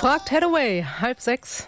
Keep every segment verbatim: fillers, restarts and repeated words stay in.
Fragt Hathaway, halb sechs.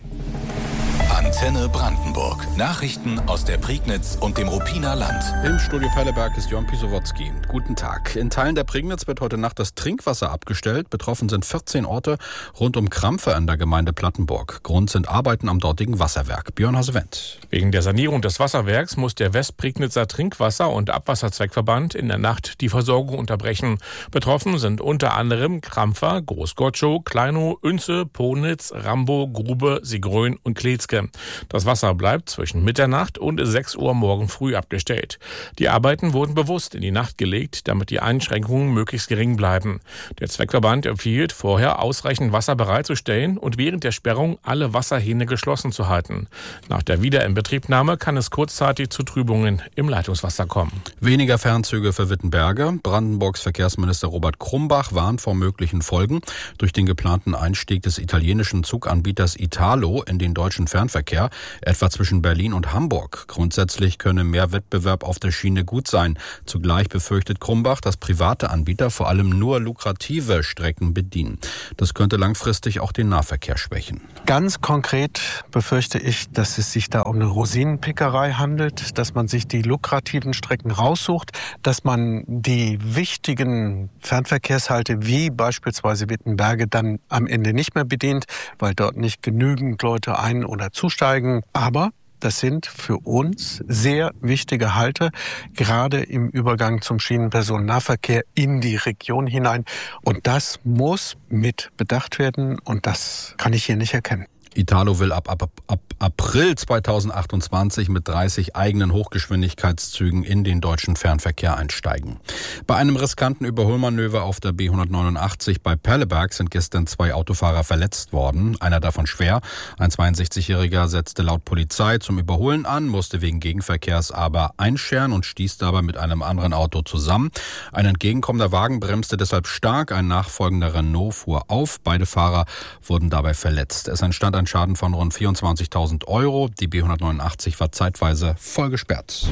Antenne Brandenburg. Nachrichten aus der Prignitz und dem Ruppiner Land. Im Studio Pelleberg ist Jon Pisowotzki. Guten Tag. In Teilen der Prignitz wird heute Nacht das Trinkwasser abgestellt. Betroffen sind vierzehn Orte rund um Krampfe in der Gemeinde Plattenburg. Grund sind Arbeiten am dortigen Wasserwerk. Björn Hasewendt. Wegen der Sanierung des Wasserwerks muss der Westprignitzer Trinkwasser- und Abwasserzweckverband in der Nacht die Versorgung unterbrechen. Betroffen sind unter anderem Krampfer, Großgotschow, Kleinow, Oense, Ponitz, Rambo, Grube, Sigrön und Kletzke. Das Wasser bleibt zwischen Mitternacht und sechs Uhr morgen früh abgestellt. Die Arbeiten wurden bewusst in die Nacht gelegt, damit die Einschränkungen möglichst gering bleiben. Der Zweckverband empfiehlt, vorher ausreichend Wasser bereitzustellen und während der Sperrung alle Wasserhähne geschlossen zu halten. Nach der Wiederinbetriebnahme kann es kurzzeitig zu Trübungen im Leitungswasser kommen. Weniger Fernzüge für Wittenberge. Brandenburgs Verkehrsminister Robert Krumbach warnt vor möglichen Folgen durch den geplanten Einstieg des italienischen Zuganbieters Italo in den deutschen Fernverkehr, etwa zwischen Berlin und Hamburg. Grundsätzlich könne mehr Wettbewerb auf der Schiene gut sein. Zugleich befürchtet Krumbach, dass private Anbieter vor allem nur lukrative Strecken bedienen. Das könnte langfristig auch den Nahverkehr schwächen. Ganz konkret befürchte ich, dass es sich da um eine Rosinenpickerei handelt, dass man sich die lukrativen Strecken raussucht, dass man die wichtigen Fernverkehrshalte wie beispielsweise Wittenberge dann am Ende nicht mehr bedient, weil dort nicht genügend Leute ein- oder zusteigen. Aber das sind für uns sehr wichtige Halte, gerade im Übergang zum Schienenpersonennahverkehr in die Region hinein. Und das muss mit bedacht werden und das kann ich hier nicht erkennen. Italo will ab, ab, ab April zweitausendachtundzwanzig mit dreißig eigenen Hochgeschwindigkeitszügen in den deutschen Fernverkehr einsteigen. Bei einem riskanten Überholmanöver auf der B hundertneunundachtzig bei Pelleberg sind gestern zwei Autofahrer verletzt worden. Einer davon schwer. Ein zweiundsechzigjähriger setzte laut Polizei zum Überholen an, musste wegen Gegenverkehrs aber einscheren und stieß dabei mit einem anderen Auto zusammen. Ein entgegenkommender Wagen bremste deshalb stark. Ein nachfolgender Renault fuhr auf. Beide Fahrer wurden dabei verletzt. Es entstand ein Schaden von rund vierundzwanzigtausend Euro. Die B hundertneunundachtzig war zeitweise voll gesperrt.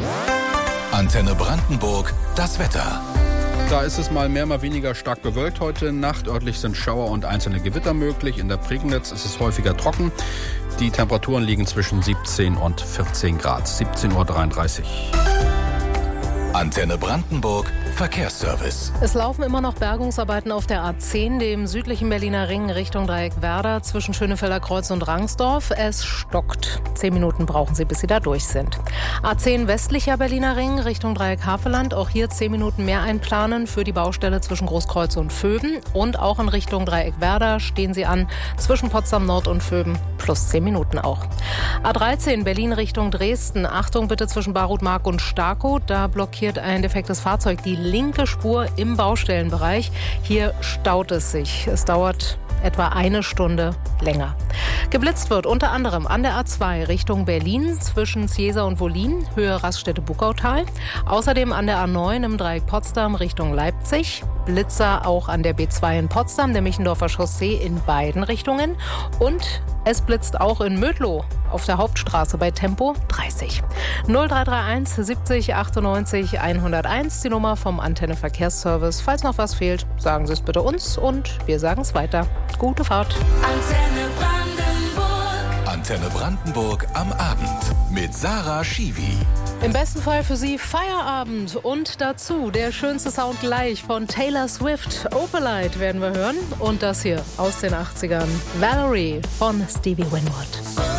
Antenne Brandenburg, das Wetter. Da ist es mal mehr, mal weniger stark bewölkt heute Nacht. Örtlich sind Schauer und einzelne Gewitter möglich. In der Prignitz ist es häufiger trocken. Die Temperaturen liegen zwischen siebzehn und vierzehn Grad. siebzehn Uhr dreiunddreißig. Antenne Brandenburg, Verkehrsservice. Es laufen immer noch Bergungsarbeiten auf der A zehn, dem südlichen Berliner Ring Richtung Dreieck Werder zwischen Schönefelder Kreuz und Rangsdorf. Es stockt. Zehn Minuten brauchen Sie, bis Sie da durch sind. A zehn westlicher Berliner Ring Richtung Dreieck Havelland. Auch hier zehn Minuten mehr einplanen für die Baustelle zwischen Großkreuz und Vöben. Und auch in Richtung Dreieck Werder stehen Sie an zwischen Potsdam Nord und Vöben. Plus zehn Minuten auch. A dreizehn Berlin Richtung Dresden. Achtung bitte zwischen Barutmark und Starkow. Da blockiert ein defektes Fahrzeug die linke Spur im Baustellenbereich. Hier staut es sich. Es dauert etwa eine Stunde länger. Geblitzt wird unter anderem an der A zwei Richtung Berlin zwischen Ciesa und Wollin, Höhe Raststätte-Buckautal. Außerdem an der A neun im Dreieck Potsdam Richtung Leipzig. Blitzer auch an der B zwei in Potsdam, der Michendorfer Chaussee in beiden Richtungen. Und es blitzt auch in Mödlow auf der Hauptstraße bei Tempo dreißig. null drei drei eins siebzig achtundneunzig hunderteins, die Nummer vom Antenne Verkehrsservice. Falls noch was fehlt, sagen Sie es bitte uns und wir sagen es weiter. Gute Fahrt. Antenne Brandenburg. Antenne Brandenburg am Abend mit Sarah Schiwi. Im besten Fall für Sie Feierabend und dazu der schönste Sound gleich von Taylor Swift. Opalite werden wir hören und das hier aus den achtzigern. Valerie von Stevie Winwood.